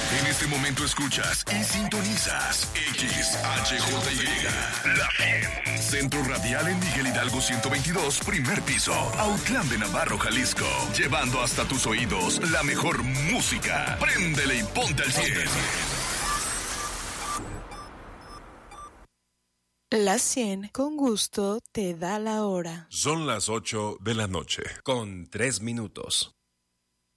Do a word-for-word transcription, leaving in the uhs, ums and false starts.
En este momento escuchas y sintonizas X H J Y, La cien. Centro Radial en Miguel Hidalgo ciento veintidós, primer piso, Autlán de Navarro, Jalisco. Llevando hasta tus oídos la mejor música. Préndele y ponte al cien. La cien, con gusto, te da la hora. Son las ocho de la noche, con tres minutos.